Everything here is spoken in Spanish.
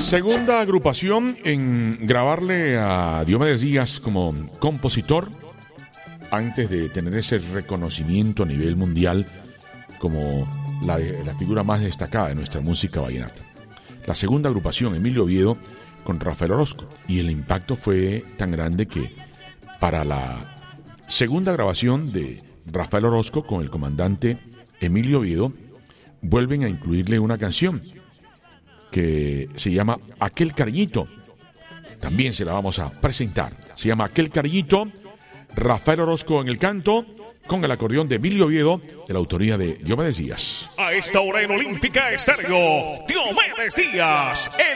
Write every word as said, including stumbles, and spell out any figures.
Segunda agrupación en grabarle a Diomedes Díaz como compositor antes de tener ese reconocimiento a nivel mundial como la, la figura más destacada de nuestra música vallenata. La segunda agrupación, Emilio Oviedo, con Rafael Orozco, y el impacto fue tan grande que para la segunda grabación de Rafael Orozco con el comandante Emilio Oviedo vuelven a incluirle una canción que se llama Aquel Cariñito. También se la vamos a presentar. Se llama Aquel Cariñito, Rafael Orozco en el canto, con el acordeón de Emilio Oviedo, de la autoría de Diomedes Díaz. A esta hora en Olímpica Estéreo, Diomedes Díaz, el